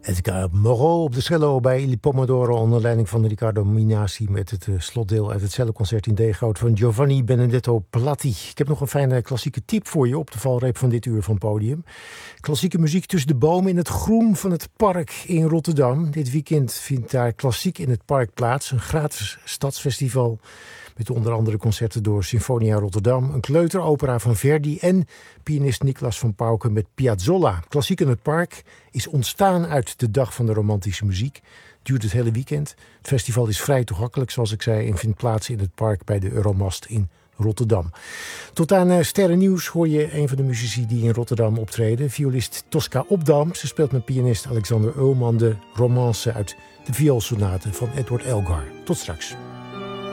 Edgar Moreau op de cello bij Il Pomodoro onder leiding van Riccardo Minasi met het slotdeel uit het celloconcert in D-goud van Giovanni Benedetto Platti. Ik heb nog een fijne klassieke tip voor je op de valreep van dit uur van Podium. Klassieke muziek tussen de bomen in het groen van het park in Rotterdam. Dit weekend vindt daar Klassiek in het Park plaats, een gratis stadsfestival met onder andere concerten door Sinfonia Rotterdam, een kleuteropera van Verdi en pianist Niklas van Pauken met Piazzolla. Klassiek in het Park is ontstaan uit de Dag van de Romantische Muziek. Duurt het hele weekend. Het festival is vrij toegankelijk, zoals ik zei, en vindt plaats in het park bij de Euromast in Rotterdam. Tot aan Sterrennieuws hoor je een van de muzici die in Rotterdam optreden. Violist Tosca Opdam. Ze speelt met pianist Alexander Eulman de romance uit de vioolsonate van Edward Elgar. Tot straks.